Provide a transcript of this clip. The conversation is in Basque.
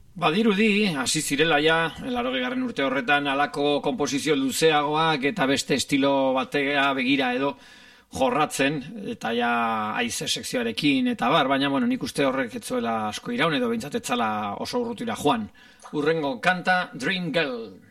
Badirudi, hasi zirela ja, 80. urte horretan halako konposizio luzeagoak eta beste estilo batea begira edo jorratzen, eta ja haize sekzioarekin eta baina nik uste horrek etzuela asko iraun edo behintzat etzala oso urrutira joan. Urrengo kanta, Dream Girl.